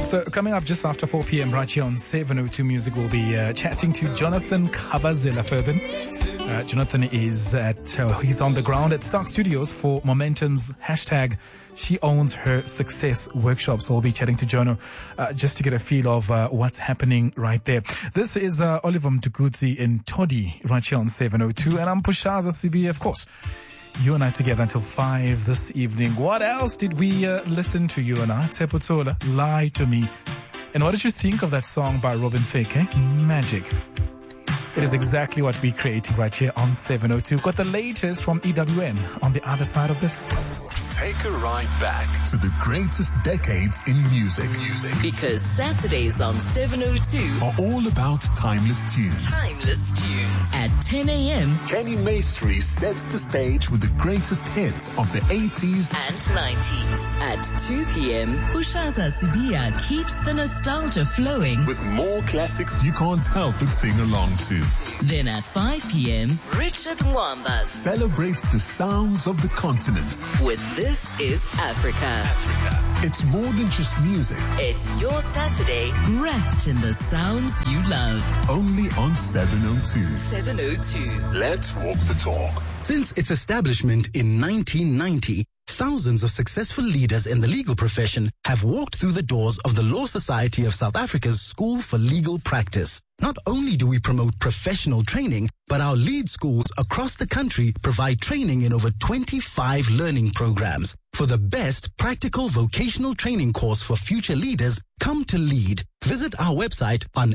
So coming up just after 4 p.m. right here on 702 Music, we'll be chatting to Jonathan Kabazela-Furban. Jonathan is he's on the ground at Stark Studios for Momentum's hashtag She Owns Her Success workshop. So we'll be chatting to Jono just to get a feel of what's happening right there. This is Oliver Mtukudzi in Toddy right here on 702. And I'm Pushaza CB, of course. You and I together until 5 this evening. What else did we listen to, you and I? Tseputola, Lie to Me. And what did you think of that song by Robin Thicke? Magic. It is exactly what we're creating right here on 702. Got the latest from EWN on the other side of this. Take a ride back to the greatest decades in music. Because Saturdays on 702 are all about timeless tunes. At 10 a.m. Kenny Maestri sets the stage with the greatest hits of the 80s and 90s. At 2 p.m. Pushaza Sibia keeps the nostalgia flowing with more classics you can't help but sing along to. Then at 5 p.m., Richard Mwamba celebrates the sounds of the continent with This Is Africa. It's more than just music. It's your Saturday wrapped in the sounds you love. Only on 702. 702. Let's walk the talk. Since its establishment in 1990, thousands of successful leaders in the legal profession have walked through the doors of the Law Society of South Africa's School for Legal Practice. Not only do we promote professional training, but our lead schools across the country provide training in over 25 learning programs. For the best practical vocational training course for future leaders, come to LEAD. Visit our website on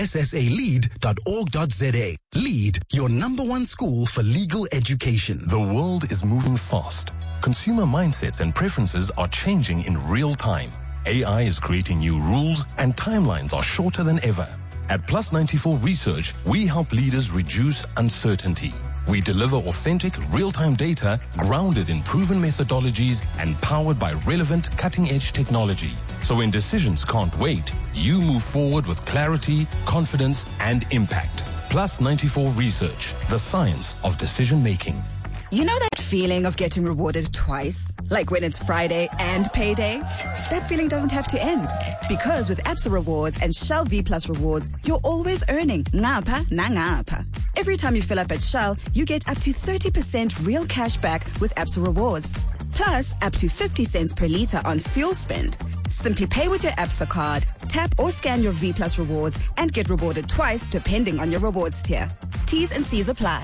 lssalead.org.za. LEAD, your #1 school for legal education. The world is moving fast. Consumer mindsets and preferences are changing in real time. AI is creating new rules and timelines are shorter than ever. At Plus 94 Research, we help leaders reduce uncertainty. We deliver authentic, real-time data grounded in proven methodologies and powered by relevant, cutting-edge technology. So when decisions can't wait, you move forward with clarity, confidence, and impact. Plus 94 Research, the science of decision-making. You know that feeling of getting rewarded twice? Like when it's Friday and payday? That feeling doesn't have to end. Because with Absa Rewards and Shell V Plus Rewards, you're always earning ngapha nangapha. Every time you fill up at Shell, you get up to 30% real cash back with Absa Rewards. Plus, up to 50 cents per litre on fuel spend. Simply pay with your Absa card, tap or scan your V Plus Rewards, and get rewarded twice depending on your rewards tier. T's and C's apply.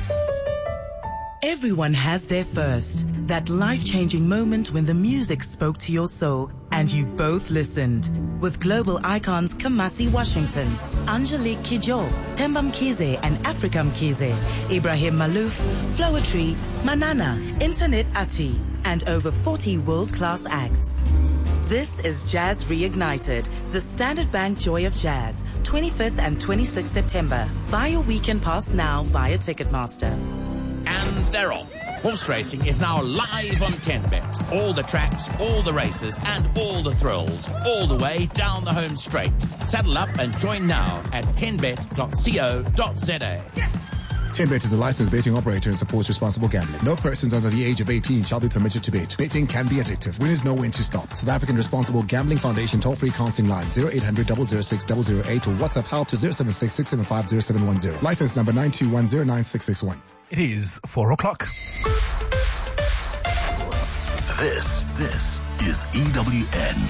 Everyone has their first, that life-changing moment when the music spoke to your soul and you both listened. With global icons Kamasi Washington, Angelique Kidjo, Themba Mkhize and Africa Mkhize, Ibrahim Malouf, Floetry, Manana, Internet Ati, and over 40 world-class acts. This is Jazz Reignited, the Standard Bank Joy of Jazz, 25th and 26th September. Buy your weekend pass now via Ticketmaster. And they're off. Horse racing is now live on 10Bet. All the tracks, all the races, and all the thrills, all the way down the home straight. Saddle up and join now at 10bet.co.za. 10Bet is a licensed betting operator and supports responsible gambling. No persons under the age of 18 shall be permitted to bet. Betting can be addictive. Winners know when to stop. South African Responsible Gambling Foundation toll-free counseling line 0800 006 008 or WhatsApp help to 076 675 0710. License number 921096661. It is 4 o'clock. This is EWN.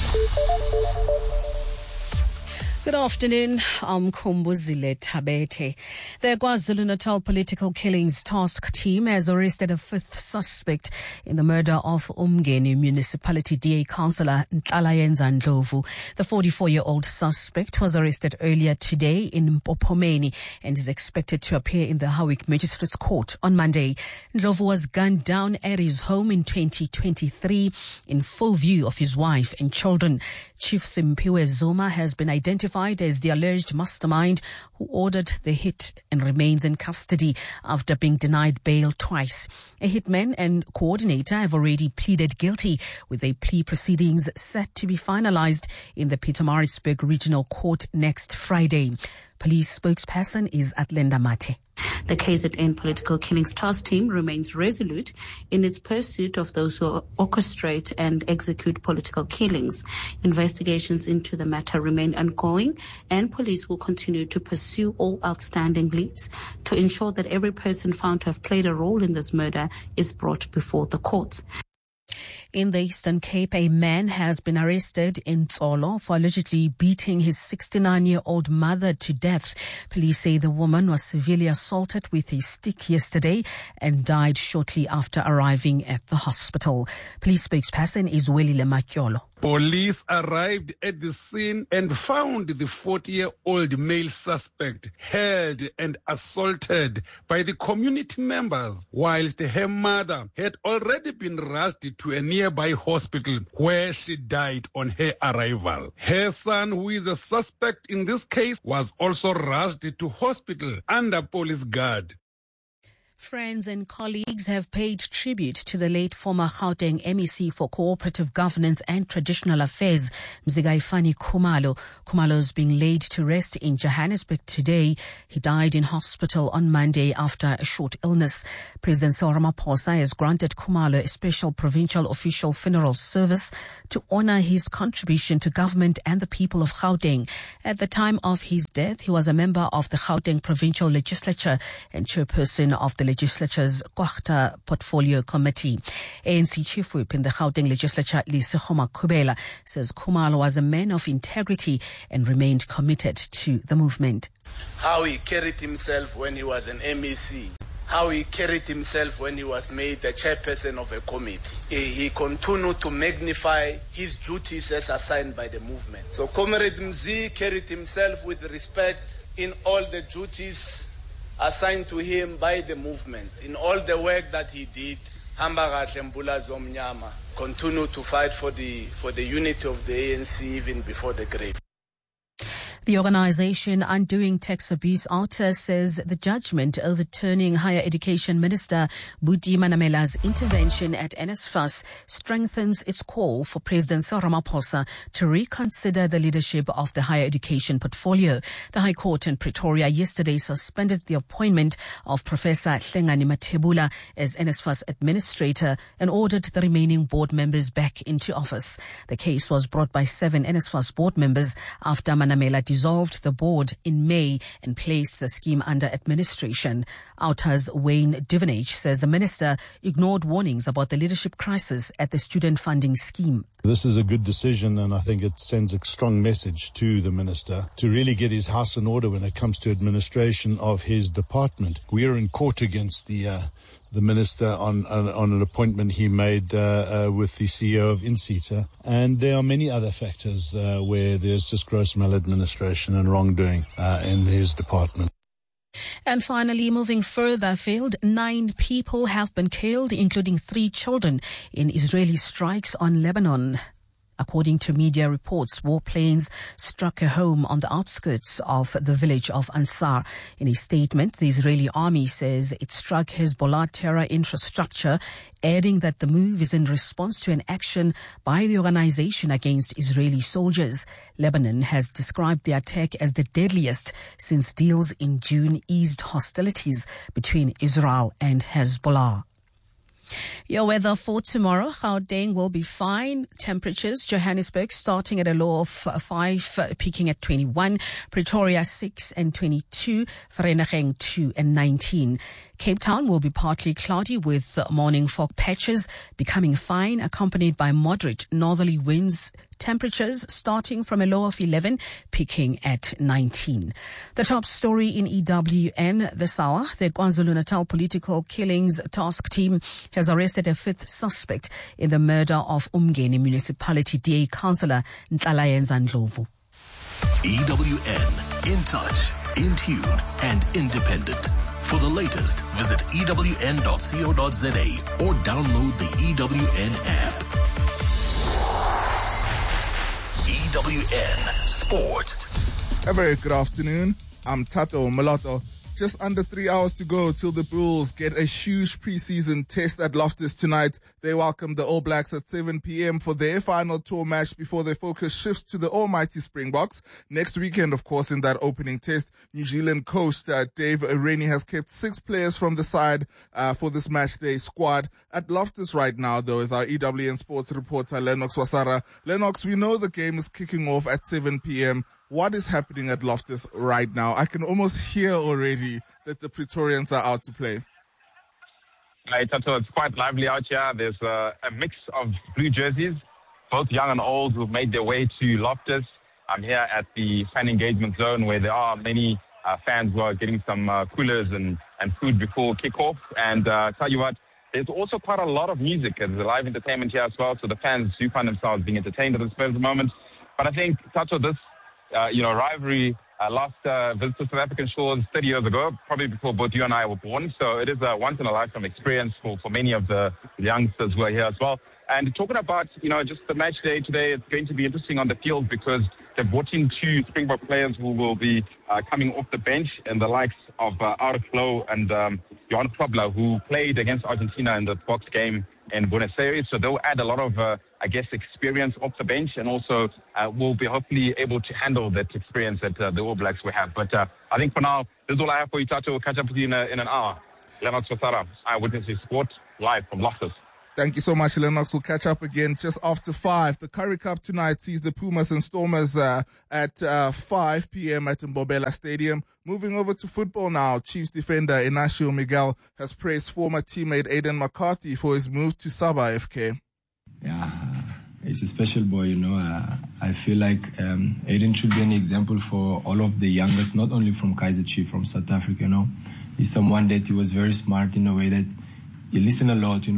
Good afternoon. I'm Kumbuzile Tabete. The KwaZulu-Natal Political Killings Task Team has arrested a 5th suspect in the murder of Umgeni Municipality DA Councillor Nhlalayenza Ndlovu. The 44-year-old suspect was arrested earlier today in Mpophomeni and is expected to appear in the Howick Magistrates Court on Monday. Ndlovu was gunned down at his home in 2023 in full view of his wife and children. Chief Simpiwe Zuma has been identified as the alleged mastermind who ordered the hit and remains in custody after being denied bail twice. A hitman and coordinator have already pleaded guilty, with their plea proceedings set to be finalized in the Pietermaritzburg Regional Court next Friday. Police spokesperson is Atlenda Mate. The KZN Political Killings Task Team remains resolute in its pursuit of those who orchestrate and execute political killings. Investigations into the matter remain ongoing, and police will continue to pursue all outstanding leads to ensure that every person found to have played a role in this murder is brought before the courts. In the Eastern Cape, a man has been arrested in Tsolo for allegedly beating his 69-year-old mother to death. Police say the woman was severely assaulted with a stick yesterday and died shortly after arriving at the hospital. Police spokesperson is Welile Makiolo. Police arrived at the scene and found the 40-year-old male suspect held and assaulted by the community members, whilst her mother had already been rushed to a nearby hospital where she died on her arrival. Her son, who is a suspect in this case, was also rushed to hospital under police guard. Friends and colleagues have paid tribute to the late former Gauteng MEC for Cooperative Governance and Traditional Affairs, Mzikaifani Khumalo. Khumalo is being laid to rest in Johannesburg today. He died in hospital on Monday after a short illness. President Cyril Ramaphosa has granted Khumalo a special provincial official funeral service to honor his contribution to government and the people of Gauteng. At the time of his death, he was a member of the Gauteng Provincial Legislature and chairperson of the legislature's Kwagta Portfolio Committee. ANC Chief Whip in the Gauteng Legislature, Lesego Makhubela, says Khumalo was a man of integrity and remained committed to the movement. How he carried himself when he was an MEC, how he carried himself when he was made the chairperson of a committee. He continued to magnify his duties as assigned by the movement. So Comrade Mzi carried himself with respect in all the duties assigned to him by the movement. In all the work that he did, continued to fight for the unity of the ANC even before the grave. The organization Undoing Tax Abuse Outer says the judgment overturning Higher Education Minister Buti Manamela's intervention at NSFAS strengthens its call for President Cyril Ramaphosa to reconsider the leadership of the higher education portfolio. The High Court in Pretoria yesterday suspended the appointment of Professor Hlengani Mathebula as NSFAS administrator and ordered the remaining board members back into office. The case was brought by 7 NSFAS board members after Manamela dissolved the board in May and placed the scheme under administration. Outer's Wayne Divenage says the minister ignored warnings about the leadership crisis at the student funding scheme. This is a good decision, and I think it sends a strong message to the minister to really get his house in order when it comes to administration of his department. We are in court against the minister on an appointment he made with the CEO of Insita. And there are many other factors where there's just gross maladministration and wrongdoing in his department. And finally, moving further afield, 9 people have been killed, including 3 children, in Israeli strikes on Lebanon. According to media reports, warplanes struck a home on the outskirts of the village of Ansar. In a statement, the Israeli army says it struck Hezbollah terror infrastructure, adding that the move is in response to an action by the organization against Israeli soldiers. Lebanon has described the attack as the deadliest since deals in June eased hostilities between Israel and Hezbollah. Your weather for tomorrow: Gauteng will be fine. Temperatures: Johannesburg starting at a low of 5, peaking at 21. Pretoria 6 and 22. Vereeniging 2 and 19. Cape Town will be partly cloudy with morning fog patches, becoming fine, accompanied by moderate northerly winds. Temperatures starting from a low of 11, peaking at 19. The top story in EWN this hour: the KwaZulu-Natal Political Killings Task Team has arrested a 5th suspect in the murder of Umgeni Municipality DA Councillor Nhlalayenza Ndlovu. EWN, in touch, in tune, and independent. For the latest, visit ewn.co.za or download the EWN app. EWN Sport. A very good afternoon. I'm Tato Mulatto, just under 3 hours to go till the Bulls get a huge preseason test at Loftus tonight. They welcome the All Blacks at 7 p.m. for their final tour match before their focus shifts to the almighty Springboks. Next weekend, of course, in that opening test, New Zealand coach Dave Rennie has kept 6 players from the side for this match day squad. At Loftus right now, though, is our EWN sports reporter Lennox Wasara. Lennox, we know the game is kicking off at 7 p.m. What is happening at Loftus right now? I can almost hear already that the Pretorians are out to play. Tato, it's quite lively out here. There's a mix of blue jerseys, both young and old, who've made their way to Loftus. I'm here at the fan engagement zone where there are many fans who are getting some coolers and food before kickoff. And tell you what, there's also quite a lot of music. There's live entertainment here as well, so the fans do find themselves being entertained at this present moment. But I think, Tato, this rivalry last visit to South African shores 30 years ago, probably before both you and I were born. So it is a once-in-a-lifetime experience for many of the youngsters who are here as well. And talking about, just the match day today, it's going to be interesting on the field because they've brought in 2 Springbok players who will be coming off the bench, and the likes of Arik Flo and Johan Krobler, who played against Argentina in the box game in Buenos Aires. So they'll add a lot of, experience off the bench, and also will be hopefully able to handle that experience that the All Blacks will have. But I think for now, this is all I have for you, Tato. We'll catch up with you in an hour. Lennox Wasara, Eyewitness Sport, live from Loftus. Thank you so much, Lennox. We'll catch up again just after 5. The Currie Cup tonight sees the Pumas and Stormers at 5 p.m. at Mbobela Stadium. Moving over to football now, Chiefs defender Inacio Miguel has praised former teammate Aiden McCarthy for his move to Saba FK. Yeah, it's a special boy, I feel like Aiden should be an example for all of the youngest, not only from Kaizer Chiefs, from South Africa, He's someone that he was very smart in a way that you listen a lot,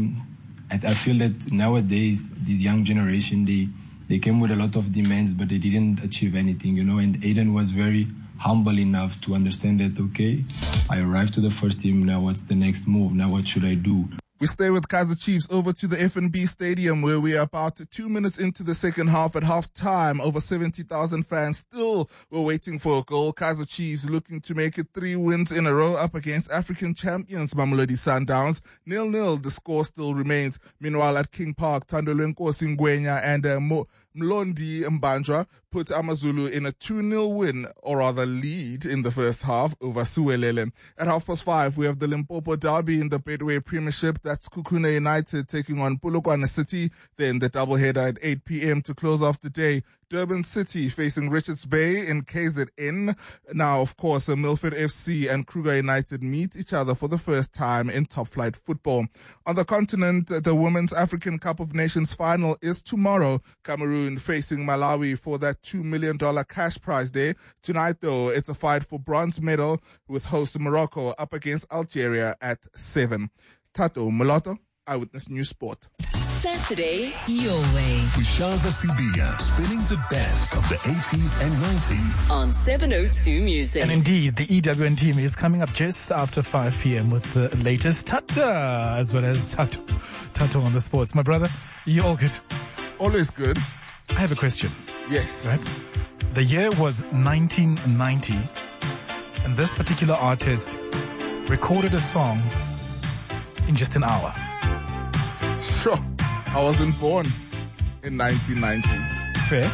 I feel that nowadays, this young generation, they came with a lot of demands, but they didn't achieve anything, and Aiden was very humble enough to understand that, okay, I arrived to the first team, now what's the next move? Now what should I do? We stay with Kaizer Chiefs over to the FNB Stadium where we are about 2 minutes into the second half. At half-time, over 70,000 fans still were waiting for a goal. Kaizer Chiefs looking to make it 3 wins in a row up against African champions Mamelodi Sundowns. 0-0, the score still remains. Meanwhile, at King Park, Thandolwe Nkosi Ngwenya and Mlondi Mbanjwa put AmaZulu in a 2-0 win, or rather lead, in the first half over Suwelele. At 5:30, we have the Limpopo Derby in the Betway Premiership. That's Kukuna United taking on Polokwane City. Then the doubleheader at 8 p.m. to close off the day. Durban City facing Richards Bay in KZN. Now, of course, Milford FC and Kruger United meet each other for the first time in top flight football. On the continent, the Women's African Cup of Nations final is tomorrow. Cameroon facing Malawi for that $2 million cash prize day. Tonight, though, it's a fight for bronze medal with host Morocco up against Algeria at 7. Tato Mulatto, Eyewitness News Sport. Saturday, your way. Kushaza Sibia, spinning the best of the 80s and 90s. On 702 Music. And indeed, the EWN team is coming up just after 5 p.m. with the latest Tata, as well as Tato on the sports. My brother, you all good? Always good. I have a question. Yes. Right? The year was 1990, and this particular artist recorded a song in just an hour. Sure. I wasn't born in 1990. Fair.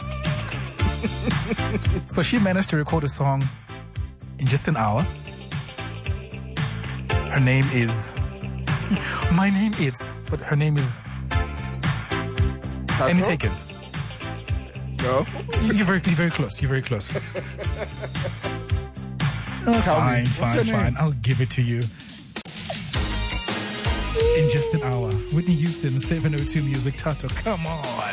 So she managed to record a song in just an hour. Her name is... My name is... But her name is... Tato? Any takers? No. You're very close. You're very close. Fine. I'll give it to you. In just an hour. Whitney Houston, 702 Music. Tato, come on.